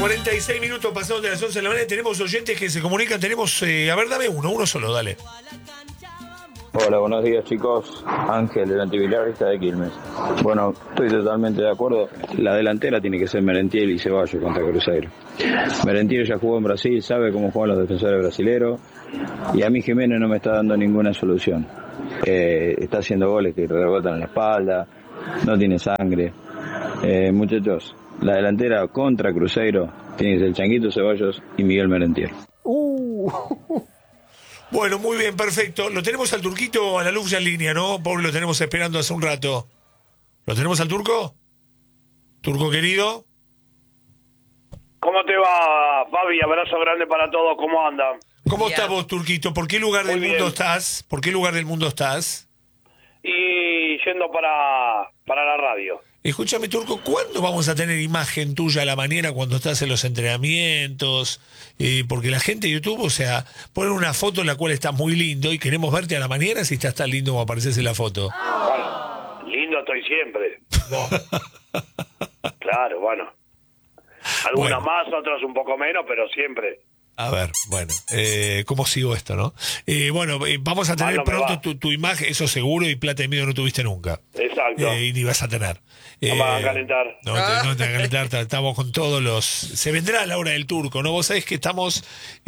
46 minutos pasados de las 11 de la mañana. Tenemos oyentes que se comunican. Tenemos, a ver, dame uno solo, dale. Hola, buenos días, chicos. Ángel, el antibilarista de Quilmes. Bueno, estoy totalmente de acuerdo. La delantera tiene que ser Merentiel y Ceballos contra Cruzeiro. Merentiel ya jugó en Brasil, sabe cómo juegan los defensores brasileros. Y a mí Jiménez no me está dando ninguna solución. Está haciendo goles que rebotan en la espalda, no tiene sangre. Muchachos, la delantera contra Cruzeiro tiene que ser el Changuito Ceballos y Miguel Merentiel. Bueno, muy bien, perfecto. Lo tenemos al Turquito a la luz ya en línea, ¿no? Pobre, lo tenemos esperando hace un rato. ¿Lo tenemos al Turco? ¿Turco querido? ¿Cómo te va, Fabi? Abrazo grande para todos. ¿Cómo andan? ¿Cómo estás vos, Turquito? ¿Por qué lugar del mundo estás? ¿Por qué lugar del mundo estás? Y yendo para la radio. Escúchame, Turco, ¿cuándo vamos a tener imagen tuya a la mañana cuando estás en los entrenamientos? Porque la gente de YouTube, o sea, ponen una foto en la cual estás muy lindo y queremos verte a la mañana si estás tan lindo como apareces en la foto. Bueno, lindo estoy siempre. Claro, bueno. Algunas más, otras un poco menos, pero siempre. A ver, bueno, ¿cómo sigo esto, no? Bueno, vamos a tener pronto tu imagen, eso seguro, y plata y medio no tuviste nunca. Exacto. Y ni vas a tener. No me van a calentar. No te van a calentar, estamos con todos los... Se vendrá la hora del Turco, ¿no? Vos sabés que estamos,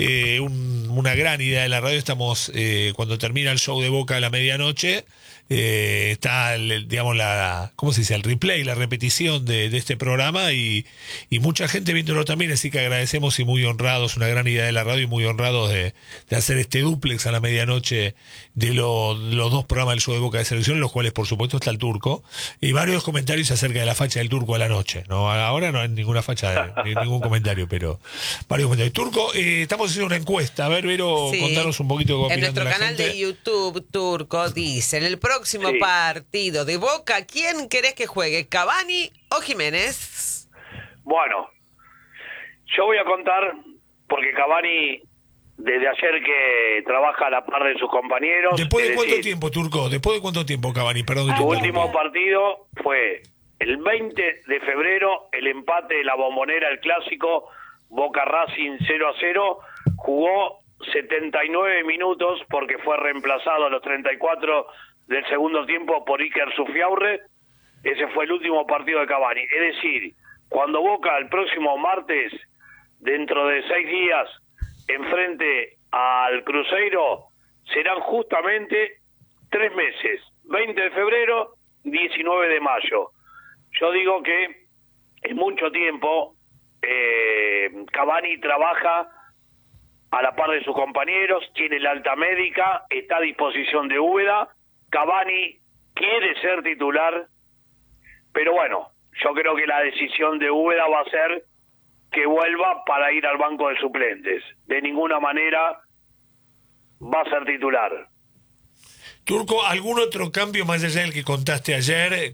una gran idea de la radio, estamos, cuando termina el show de Boca a la medianoche, está, digamos, ¿cómo se dice? El replay, la repetición de este programa y mucha gente viéndolo también, así que agradecemos y muy honrados, una gran idea de la radio y muy honrados de hacer este dúplex a la medianoche de los dos programas del show de Boca de Selección, en los cuales por supuesto está el Turco, y varios comentarios acerca de la facha del Turco a la noche, ¿no? Ahora no hay ninguna facha, ningún comentario, pero varios comentarios. Turco, estamos haciendo una encuesta, a ver, Vero, sí, contanos un poquito. En nuestro canal de YouTube, Turco, dice, en el próximo partido de Boca, ¿quién querés que juegue, Cavani o Jiménez? Bueno, yo voy a contar, porque Cavani, desde ayer que trabaja a la par de sus compañeros... ¿Después de cuánto tiempo, Turco? ¿Después de cuánto tiempo, Cavani? Perdón. Su último partido fue el 20 de febrero, el empate de la Bombonera, el clásico, Boca Racing 0-0, jugó 79 minutos porque fue reemplazado a los 34 del segundo tiempo por Iker Sufiaurre. Ese fue el último partido de Cavani. Es decir, cuando Boca el próximo martes, dentro de 6 días, enfrente al Cruzeiro, serán justamente 3 meses, 20 de febrero, 19 de mayo. Yo digo que en mucho tiempo Cavani trabaja a la par de sus compañeros, tiene la alta médica, está a disposición de Úbeda. Cavani quiere ser titular, pero bueno, yo creo que la decisión de Úbeda va a ser que vuelva para ir al banco de suplentes. De ninguna manera va a ser titular. Turco, ¿algún otro cambio más allá del que contaste ayer?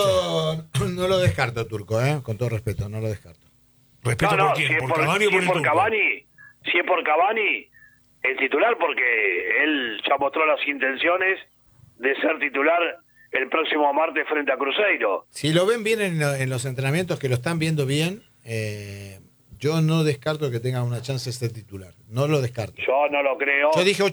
No lo descarto, Turco, con todo respeto, no lo descarto. ¿Respeto por quién? ¿Por Cavani o por el Turco? Si es por Cavani, el titular, porque él ya mostró las intenciones de ser titular el próximo martes frente a Cruzeiro. Si lo ven bien en los entrenamientos, que lo están viendo bien, yo no descarto que tenga una chance de ser titular. No lo descarto. Yo no lo creo. Yo dije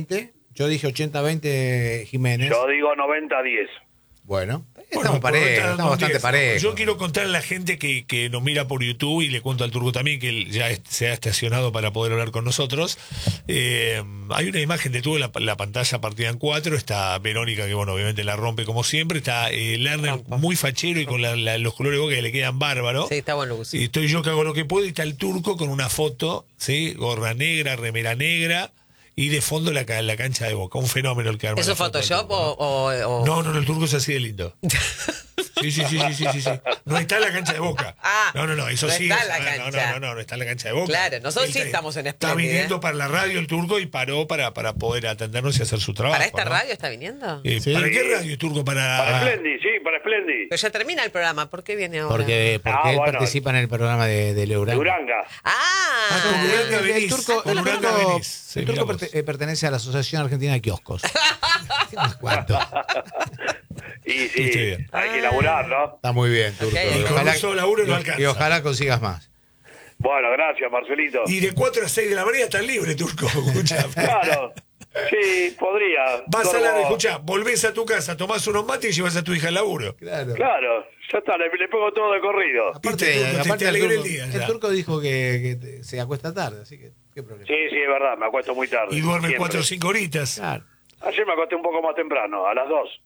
80-20 Jiménez. Yo digo 90-10. Bueno, estamos parejos, estamos bastante parejos. Yo quiero contarle a la gente que nos mira por YouTube, y le cuento al Turco también que él ya se ha estacionado para poder hablar con nosotros. Hay una imagen de todo la pantalla partida en 4. Está Verónica, que bueno, obviamente la rompe como siempre. Está Lerner muy fachero y con los colores de Boca que le quedan bárbaros. Sí, está bueno, Lucas. Y estoy yo que hago lo que puedo, y está el Turco con una foto, ¿sí? Gorra negra, remera negra, y de fondo la cancha de Boca. Un fenómeno el que arma. ¿Eso es Photoshop o...? No, el Turco es así de lindo. Sí. No está en la cancha de Boca. No, eso sí. Está en la cancha. No está en la cancha de Boca. Claro, nosotros sí estamos en Está viniendo para la radio el Turco, y paró para poder atendernos y hacer su trabajo. ¿Para esta radio está viniendo? Sí. ¿Para qué radio, Turco? Para Splendid, sí, para Splendid. Pero ya termina el programa, ¿por qué viene ahora? Porque él participa en el programa de Leuranga. Uranga. Con Uranga venís. El Turco pertenece a la Asociación Argentina de Kioscos. ¿Cuánto? Y sí, hay que laburar, ¿no? Está muy bien, Turco. Okay. Y con un solo laburo no alcanza. Y ojalá consigas más. Bueno, gracias, Marcelito. Y de 4 a 6 de la mañana estás libre, Turco. Escuchá. Claro, sí, podría. Vas a la escuchá, volvés a tu casa, tomás unos mates y llevas a tu hija al laburo. Claro. Claro, ya está, le pongo todo de corrido. Aparte, te alegré el día, el ya. turco dijo que se acuesta tarde, así que qué problema. Sí, es verdad, me acuesto muy tarde. Y duerme siempre. 4 o 5 horitas. Claro. Ayer me acosté un poco más temprano, a las 2.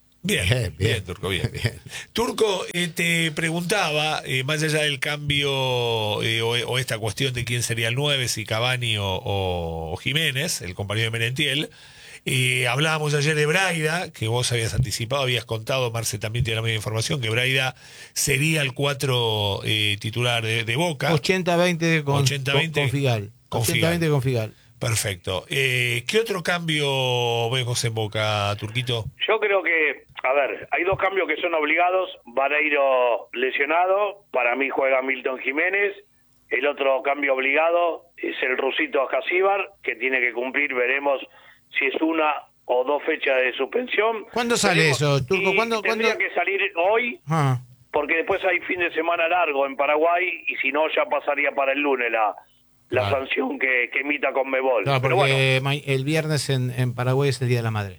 Bien, Turco, bien. Turco, te preguntaba, más allá del cambio o esta cuestión de quién sería el 9, si Cavani o Jiménez, el compañero de Merentiel, hablábamos ayer de Braida, que vos habías anticipado, habías contado, Marce también tiene la misma información, que Braida sería el 4 titular de Boca. 80-20 con Figal. Con 80-20 con Figal. Perfecto. ¿Qué otro cambio vemos en Boca, Turquito? Yo creo que, a ver, hay 2 cambios que son obligados. Vareiro lesionado, para mí juega Milton Jiménez. El otro cambio obligado es el rusito Ajacíbar, que tiene que cumplir, veremos si es 1 o 2 fechas de suspensión. ¿Cuándo sale Veremos. eso, Turco? ¿Cuándo? Tendría que salir hoy, porque después hay fin de semana largo en Paraguay, y si no ya pasaría para el lunes la sanción que emita Conmebol. No, Pero porque bueno, el viernes en Paraguay es el Día de la Madre.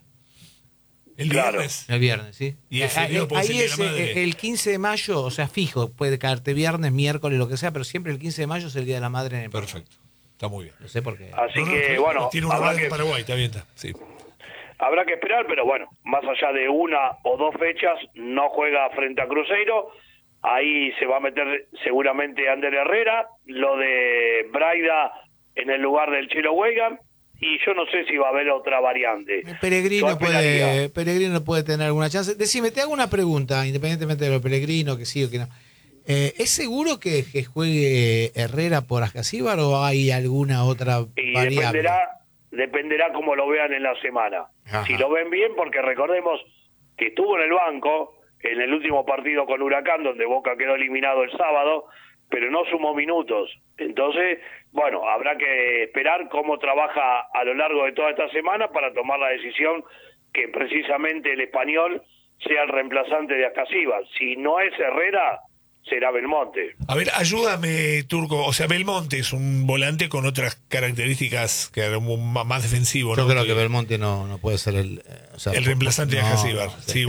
¿El Claro. viernes? El viernes, sí. Y es feriado porque ahí es el Día de la es Madre. el 15 de mayo, o sea, fijo, puede caerte viernes, miércoles, lo que sea, pero siempre el 15 de mayo es el Día de la Madre en el Paraguay. Perfecto. Está muy bien. No sé por qué. así No, no, que está bien. bueno, Tiene una habrá madre que, en Paraguay, está bien, está. Sí. habrá que esperar, pero bueno, más allá de 1 o 2 fechas, no juega frente a Cruzeiro. Ahí se va a meter seguramente Ander Herrera, lo de Braida en el lugar del Chelo Weigan, y yo no sé si va a haber otra variante. Peregrino Yo esperaría. puede tener alguna chance. Decime, te hago una pregunta, independientemente de lo Peregrino, que sí o que no. ¿Es seguro que juegue Herrera por Ascasíbar o hay alguna otra Y variable? dependerá cómo lo vean en la semana. Ajá. Si lo ven bien, porque recordemos que estuvo en el banco en el último partido con Huracán, donde Boca quedó eliminado el sábado, pero no sumó minutos. Entonces, bueno, habrá que esperar cómo trabaja a lo largo de toda esta semana para tomar la decisión que precisamente el español sea el reemplazante de Ascasíbar. Si no es Herrera, será Belmonte. A ver, ayúdame, Turco. O sea, Belmonte es un volante con otras características que era más defensivo, Yo ¿no? creo que Belmonte no puede ser el reemplazante de Ajacíbar. Sí,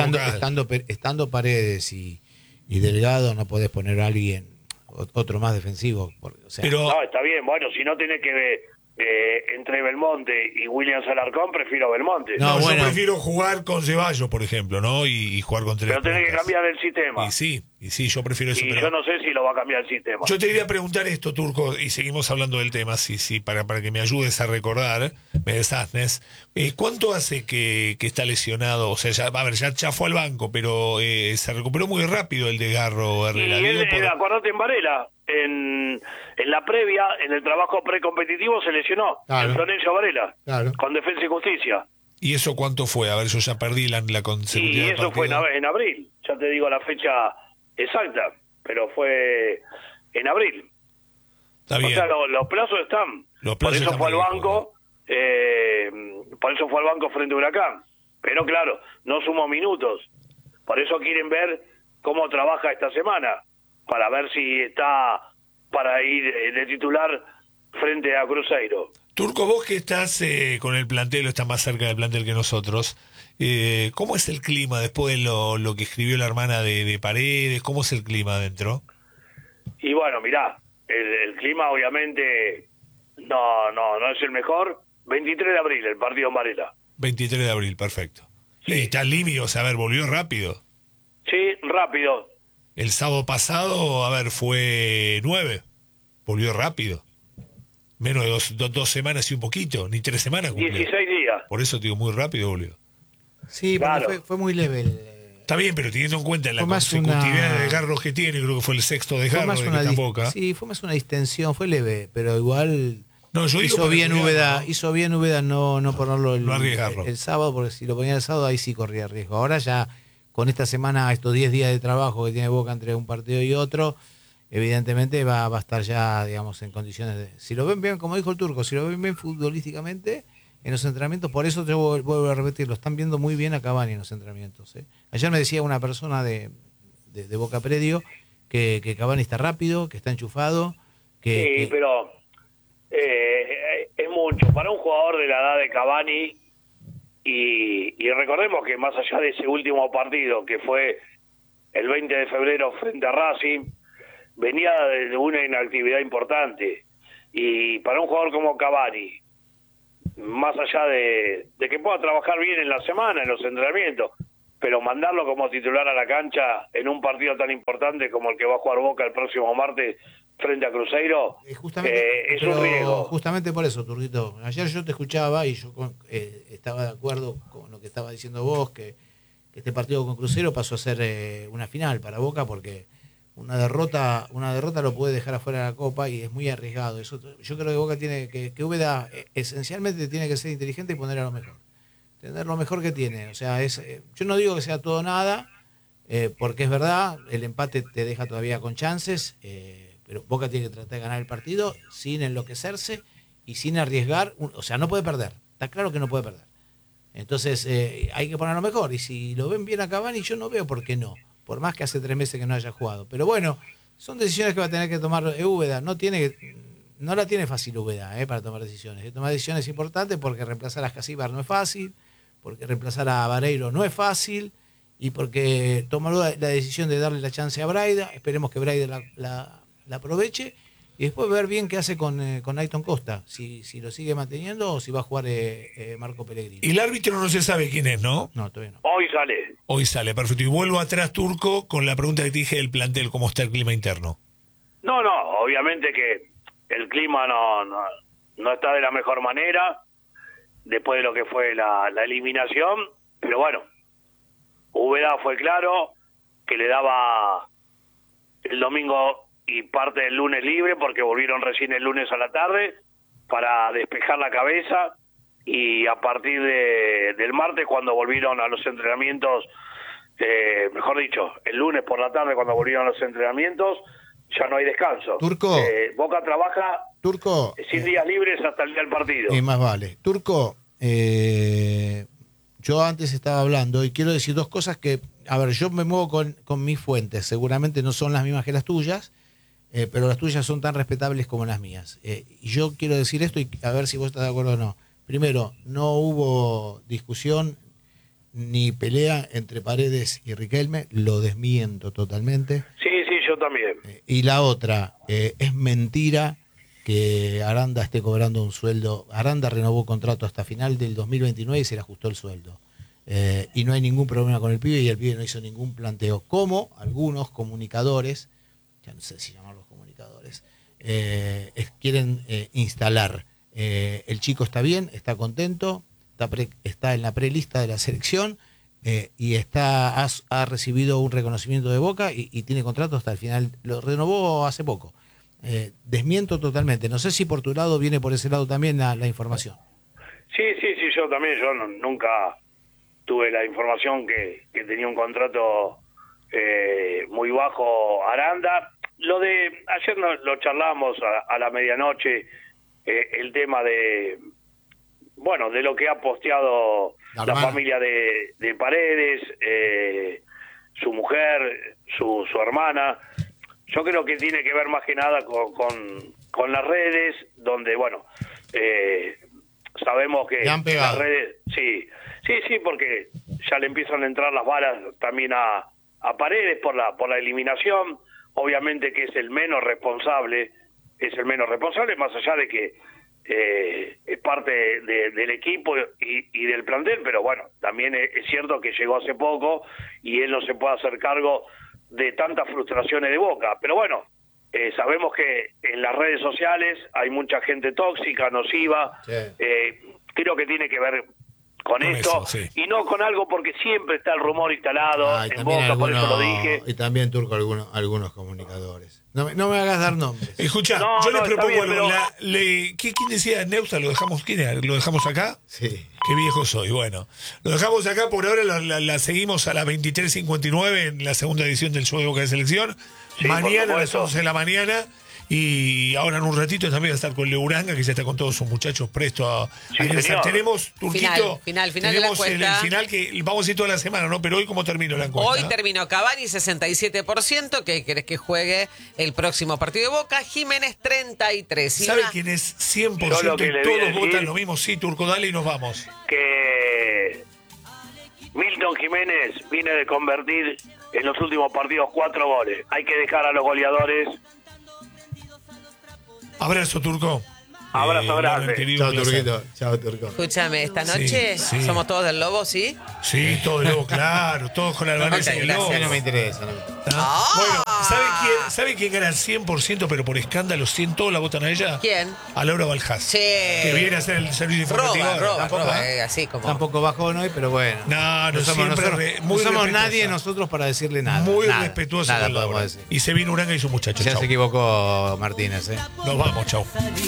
estando Paredes y Delgado, no podés poner a alguien otro más defensivo. O sea, Pero No, está bien. Bueno, si no tenés que ver entre Belmonte y Williams Alarcón, prefiero Belmonte. No, bueno. yo prefiero jugar con Ceballos, por ejemplo, ¿no? Y jugar con 3 Pero tenés que puntas. cambiar el sistema. Y sí, yo prefiero eso. Y pero yo no sé si lo va a cambiar el sistema. yo te iría a preguntar esto, Turco, y seguimos hablando del tema, sí, para que me ayudes a recordar, me desasnes. ¿Cuánto hace que está lesionado? O sea, ya fue al banco, pero se recuperó muy rápido el desgarro, Y Herrera. él, Digo, por- acordate en Varela, en la previa, en el trabajo precompetitivo, se lesionó. Claro. En Florencio Varela, Claro. con Defensa y Justicia. ¿Y eso cuánto fue? A ver, yo ya perdí la consecutividad. Y del eso fue partido. en abril. Ya te digo la fecha exacta, pero fue en abril. Está O bien. sea, los plazos están. Los Por plazos eso están fue al bien, banco, por eso fue al banco frente a Huracán. Pero claro, no sumó minutos. Por eso quieren ver cómo trabaja esta semana, para ver si está para ir de titular frente a Cruzeiro. Turco, vos que estás con el plantel, o estás más cerca del plantel que nosotros, ¿cómo es el clima después de lo que escribió la hermana de Paredes? ¿Cómo es el clima adentro? Y bueno, mirá, el clima obviamente no es el mejor. 23 de abril, el partido en Varela. 23 de abril, perfecto. Sí. Y está límite, o sea, a ver, volvió rápido. Sí, rápido. El sábado pasado, a ver, fue 9. Volvió rápido. Menos de dos semanas y un poquito, ni 3 semanas cumplió. 16 días. Por eso te digo, muy rápido volvió. Sí, porque Claro. fue muy leve. Está bien, pero teniendo en cuenta la Fue más consecutividad una- de desgarros que tiene, creo que fue el sexto Fue desgarro más de que una está en dis- Boca. sí, fue más una distensión, fue leve, pero igual No, yo digo hizo para bien cuidarlo, Úbeda, ¿no? hizo bien Úbeda no ponerlo No arriesgarlo. el sábado, porque si lo ponía el sábado ahí sí corría riesgo. Ahora ya con esta semana, estos 10 días de trabajo que tiene Boca entre un partido y otro, evidentemente va a estar ya, digamos, en condiciones de... Si lo ven bien, como dijo el Turco, si lo ven bien futbolísticamente en los entrenamientos, por eso te vuelvo a repetir, lo están viendo muy bien a Cavani en los entrenamientos. Ayer me decía una persona de Boca Predio que Cavani está rápido, que está enchufado, Sí, pero es mucho. Para un jugador de la edad de Cavani, y recordemos que más allá de ese último partido, que fue el 20 de febrero frente a Racing, venía de una inactividad importante. Y para un jugador como Cavani, más allá de que pueda trabajar bien en la semana, en los entrenamientos, pero mandarlo como titular a la cancha en un partido tan importante como el que va a jugar Boca el próximo martes frente a Cruzeiro, es un riesgo. Justamente por eso, Turquito. Ayer yo te escuchaba y yo estaba de acuerdo con lo que estaba diciendo vos, que este partido con Cruzeiro pasó a ser una final para Boca, porque una derrota lo puede dejar afuera de la Copa y es muy arriesgado. Eso, yo creo que Boca tiene que Úbeda esencialmente tiene que ser inteligente y poner a lo mejor. Tener lo mejor que tiene. O sea, yo no digo que sea todo nada, porque es verdad, el empate te deja todavía con chances, pero Boca tiene que tratar de ganar el partido sin enloquecerse y sin arriesgar. O sea, no puede perder. Está claro que no puede perder. Entonces, hay que poner lo mejor. Y si lo ven bien a Cavani, yo no veo por qué no. Por más que hace 3 meses que no haya jugado. Pero bueno, son decisiones que va a tener que tomar Úbeda. No la tiene fácil Úbeda para tomar decisiones. Tomar decisiones importantes porque reemplazar a Casíbar no es fácil, porque reemplazar a Vareiro no es fácil, y porque tomó la decisión de darle la chance a Braida. Esperemos que Braida la aproveche, y después ver bien qué hace con Ayton Costa, si lo sigue manteniendo o si va a jugar Marco Pellegrini. Y el árbitro no se sabe quién es, ¿no? No, todavía no. Hoy sale, perfecto. Y vuelvo atrás, Turco, con la pregunta que te dije del plantel, ¿cómo está el clima interno? No, obviamente que el clima no está de la mejor manera después de lo que fue la eliminación, pero bueno, Úbeda fue claro que le daba el domingo y parte del lunes libre, porque volvieron recién el lunes a la tarde para despejar la cabeza, y a partir del martes, cuando volvieron a los entrenamientos, mejor dicho, el lunes por la tarde cuando volvieron a los entrenamientos, ya no hay descanso. Turco, Boca trabaja sin días libres hasta el día del partido. Y más vale. Turco, yo antes estaba hablando y quiero decir 2 cosas que, a ver, yo me muevo con mis fuentes, seguramente no son las mismas que las tuyas, pero las tuyas son tan respetables como las mías. Y yo quiero decir esto y a ver si vos estás de acuerdo o no. Primero, no hubo discusión ni pelea entre Paredes y Riquelme, lo desmiento totalmente. Sí, yo también. Y la otra, es mentira que Aranda esté cobrando un sueldo. Aranda renovó contrato hasta final del 2029 y se le ajustó el sueldo. Y no hay ningún problema con el pibe, y el pibe no hizo ningún planteo. Como algunos comunicadores, ya no sé si llamarlos comunicadores, quieren instalar. El chico está bien, está contento, está en la prelista de la selección, y ha recibido un reconocimiento de Boca y tiene contrato hasta el final. Lo renovó hace poco. Desmiento totalmente. No sé si por tu lado viene por ese lado también la información. Sí, yo también. Yo nunca tuve la información que tenía un contrato muy bajo Aranda. Lo de ayer lo charlamos a la medianoche, el tema de lo que ha posteado la familia de Paredes, su mujer, su hermana. Yo creo que tiene que ver más que nada con las redes, donde, sabemos que las redes, sí, porque ya le empiezan a entrar las balas también a Paredes por la eliminación. Obviamente que es el menos responsable, más allá de que es parte del equipo y del plantel, pero también es cierto que llegó hace poco y él no se puede hacer cargo de tantas frustraciones de Boca. Pero sabemos que en las redes sociales hay mucha gente tóxica, nociva. Sí. Creo que tiene que ver con esto, eso, sí. Y no con algo, porque siempre está el rumor instalado en Boca, por eso lo dije. Y también, Turco, algunos comunicadores. No me hagas dar nombres. Escucha, yo le propongo algo. ¿Quién decía Neusta? ¿Lo dejamos? ¿Quién era? ¿Lo dejamos acá? Sí. Qué viejo soy. Bueno, lo dejamos acá. Por ahora la seguimos a las 23:59 en la segunda edición del show de Boca de Selección. Sí, mañana a por las supuesto. 11 de la mañana. Y ahora en un ratito también va a estar con Leuranga, que ya está con todos sus muchachos presto a Sí, ingresar. señor. Tenemos, Turquito, Final de la tenemos encuesta. el final que vamos a ir toda la semana, ¿no? Pero hoy, ¿cómo terminó la encuesta? Hoy terminó Cavani 67%. ¿Qué querés que juegue el próximo partido de Boca? Jiménez 33%. Y ¿Sabe una- quién es 100%? Yo lo que le voy a Todos decir- votan lo mismo. Sí, Turco, dale y nos vamos. Que Milton Jiménez viene de convertir en los últimos partidos 4 goles. Hay que dejar a los goleadores. Abrazo, Turco. Abrazo grande. Laura, querido, Chao, placer. Turquito. Chao, Turco. Escúchame, esta Sí, noche sí. somos todos del Lobo, ¿sí? Sí, todo luego, claro, todos con Albanesa Ok, y el gracias. Lobo. No me interesa. No me interesa. ¿Ah? Bueno, ¿sabe quién gana el 100%, pero por escándalo 100 todos la votan a ella? ¿Quién? A Laura Baljás. Sí. Que viene a hacer el servicio informativo. Tampoco, así como. Tampoco bajón hoy, pero bueno. No, somos, siempre nosotros, muy no somos respetuosa. nadie nosotros para decirle nada. Muy Nada, respetuosa Nada con podemos Laura. decir. Y se viene Uranga y sus muchachos. Ya Chau. se equivocó Martínez, ¿eh? Nos vamos, chau.